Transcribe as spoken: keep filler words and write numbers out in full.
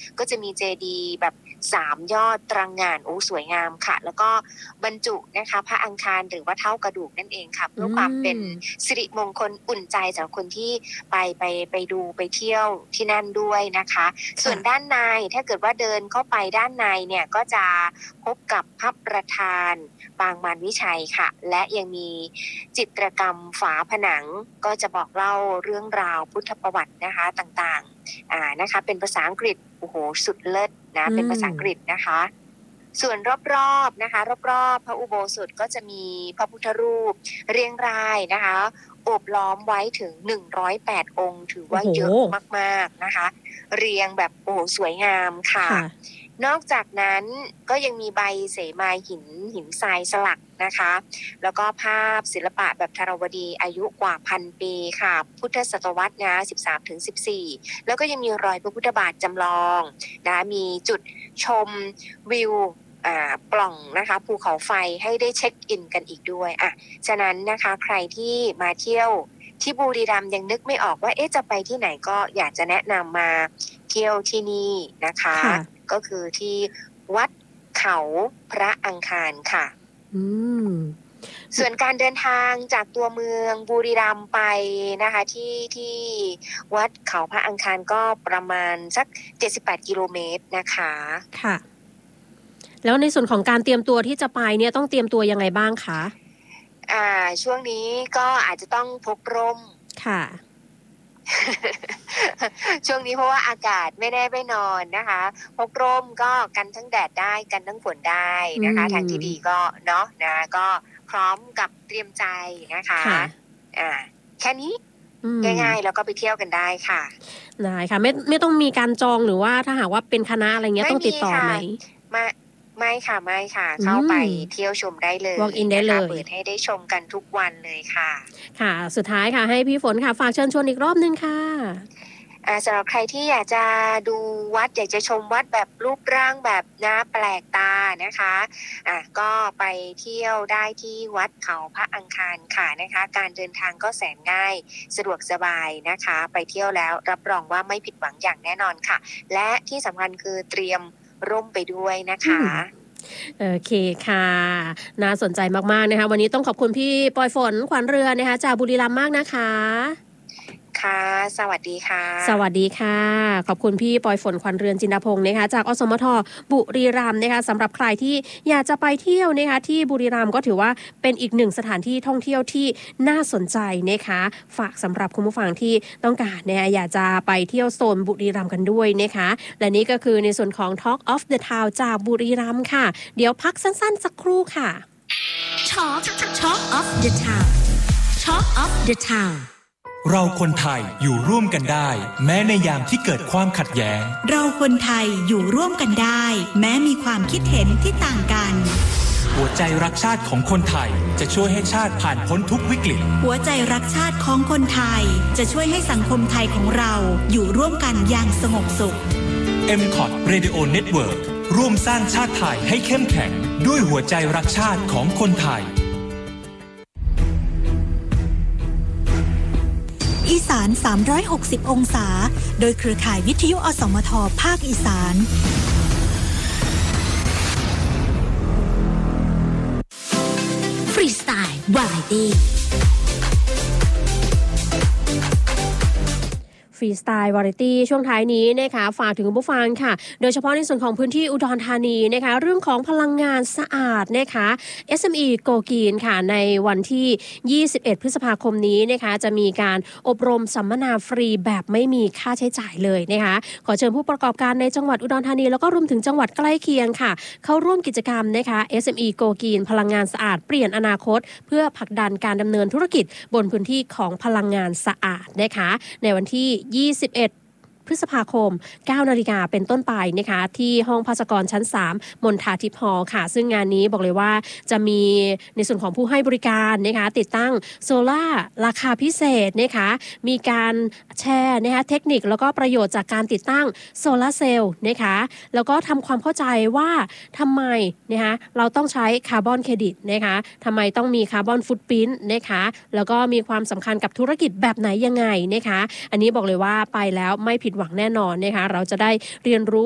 ก็จะมีเจดีย์แบบสามยอดตระหง่านโอ้สวยงามค่ะแล้วก็บรรจุนะคะพระอังคารหรือว่าเท่ากระดูกนั่นเองค่ะเพื่อความเป็นสิริมงคลอุ่นใจสำหรับคนที่ไปไปไปดูไปเที่ยวที่นั่นด้วยนะคะส่วนด้านในถ้าเกิดว่าเดินเข้าไปด้านในเนี่ยก็จะพบกับพระประธานปางมารวิชัยค่ะและยังมีจิตรกรรมฝาผนังก็จะบอกเล่าเรื่องราวพุทธประวัตินะคะต่างๆอ่านะคะเป็นภาษาอังกฤษโอ้โหสุดเลิศนะเป็นภาษาอังกฤษนะคะส่วนรอบๆนะคะรอบๆพระอุโบสถก็จะมีพระพุทธรูปเรียงรายนะคะโอบล้อมไว้ถึงหนึ่งร้อยแปดองค์ถือว่าเยอะมากๆนะคะเรียงแบบโอ้สวยงามค่ะนอกจากนั้นก็ยังมีใบเสมาหินหินทรายสลักนะคะแล้วก็ภาพศิลปะแบบธารวดีอายุกว่าพันปีค่ะพุทธศตวรรษนะ สิบสามถึงสิบสี่ แล้วก็ยังมีรอยพระพุทธบาทจำลองนะมีจุดชมวิวอ่าปล่องนะคะภูเขาไฟให้ได้เช็คอินกันอีกด้วยอ่ะฉะนั้นนะคะใครที่มาเที่ยวที่บุรีรัมย์ยังนึกไม่ออกว่าเอ๊ะจะไปที่ไหนก็อยากจะแนะนำมาเที่ยวที่นี่นะคะก็คือที่วัดเขาพระอังคารค่ะอืมส่วนการเดินทางจากตัวเมืองบุรีรัมย์ไปนะคะที่ที่วัดเขาพระอังคารก็ประมาณสักเจ็ดสิบแปดกิโลเมตรนะคะค่ะแล้วในส่วนของการเตรียมตัวที่จะไปเนี่ยต้องเตรียมตัวยังไงบ้างคะอ่าช่วงนี้ก็อาจจะต้องพกร่มค่ะช่วงนี้เพราะว่าอากาศไม่แน่ไม่นอนนะคะพกร่มก็กันทั้งแดดได้กันทั้งฝนได้นะคะทางที่ดีก็เนาะนะก็พร้อมกับเตรียมใจนะคะอ่าแค่นี้ง่ายๆแล้วก็ไปเที่ยวกันได้ค่ะได้ค่ะไม่ไม่ต้องมีการจองหรือว่าถ้าหากว่าเป็นคณะอะไรเงี้ยต้องติดต่อไหมไม่ไม่ค่ะไม่ค่ะเข้าไปเที่ยวชมได้เลย walk in ได้เลยเปิดให้ได้ชมกันทุกวันเลยค่ะค่ะสุดท้ายค่ะให้พี่ฝนค่ะฝากเชิญชวนอีกรอบนึงค่ะอ่าสำหรับใครที่อยากจะดูวัดอยากจะชมวัดแบบรูปร่างแบบน่าแปลกตานะคะอ่ะก็ไปเที่ยวได้ที่วัดเขาพระอังคารค่ะนะคะการเดินทางก็แสนง่ายสะดวกสบายนะคะไปเที่ยวแล้วรับรองว่าไม่ผิดหวังอย่างแน่นอนค่ะและที่สำคัญคือเตรียมร่มไปด้วยนะคะโอเคค่ะน่าสนใจมากๆนะคะวันนี้ต้องขอบคุณพี่ปอยฝนขวัญเรือนนะคะจากบุรีรัมย์มากนะคะค่ะสวัสดีค่ะสวัสดีค่ะขอบคุณพี่ปอยฝนขวัญเรือนจินดาพงศ์นะคะจากอสมทบุรีรัมย์นะคะสำหรับใครที่อยากจะไปเที่ยวนะคะที่บุรีรัมย์ก็ถือว่าเป็นอีกหนึ่งสถานที่ท่องเที่ยวที่น่าสนใจนะคะฝากสำหรับคุณผู้ฟังที่ต้องการนะคะอยากจะไปเที่ยวโซนบุรีรัมย์กันด้วยนะคะและนี่ก็คือในส่วนของ Talk of the Town จากบุรีรัมย์ค่ะเดี๋ยวพักสั้นๆสักครู่ค่ะ Talk Talk of the Town Talk of the Town เราคนไทยอยู่ร่วมกันได้แม้ในยามที่เกิดความขัดแย้งเราคนไทยอยู่ร่วมกันได้แม้มีความคิดเห็นที่ต่างกันหัวใจรักชาติของคนไทยจะช่วยให้ชาติผ่านพ้นทุกวิกฤตหัวใจรักชาติของคนไทยจะช่วยให้สังคมไทยของเราอยู่ร่วมกันอย่างสงบสุขเอ็ม คอท Radio Network ร่วมสร้างชาติไทยให้เข้มแข็งด้วยหัวใจรักชาติของคนไทยอีสานสามร้อยหกสิบองศาโดยเครือข่ายวิทยุอสมทภาคอีสานฟรีสไตล์วาไรตี้ฟรีสไตล์วาไรตี้ช่วงท้ายนี้นะคะฝากถึงผู้ฟังค่ะโดยเฉพาะในส่วนของพื้นที่อุดรธานีนะคะเรื่องของพลังงานสะอาดนะคะ เอส เอ็ม อี Go Green ค่ะในวันที่ยี่สิบเอ็ดพฤษภาคมนี้นะคะจะมีการอบรมสัมมนาฟรีแบบไม่มีค่าใช้จ่ายเลยนะคะขอเชิญผู้ประกอบการในจังหวัดอุดรธานีแล้วก็รวมถึงจังหวัดใกล้เคียงค่ะเข้าร่วมกิจกรรมนะคะ เอส เอ็ม อี Go Green พลังงานสะอาดเปลี่ยนอนาคตเพื่อผลักดันการดำเนินธุรกิจบนพื้นที่ของพลังงานสะอาดนะคะในวันที่ยี่สิบเอ็ดพฤษภาคม เก้านาฬิกาเป็นต้นไปนะคะที่ห้องภาสกรชั้นสามมณฑาทิพย์ฮอลล์ค่ะซึ่งงานนี้บอกเลยว่าจะมีในส่วนของผู้ให้บริการนะคะติดตั้งโซล่าราคาพิเศษนะคะมีการแชร์นะคะเทคนิคแล้วก็ประโยชน์จากการติดตั้งโซล่าเซลล์นะคะแล้วก็ทำความเข้าใจว่าทำไมนะคะเราต้องใช้คาร์บอนเครดิตนะคะทำไมต้องมีคาร์บอนฟุตพริ้นท์นะคะแล้วก็มีความสำคัญกับธุรกิจแบบไหนยังไงนะคะอันนี้บอกเลยว่าไปแล้วไม่ผิดหวังแน่นอนนะคะเราจะได้เรียนรู้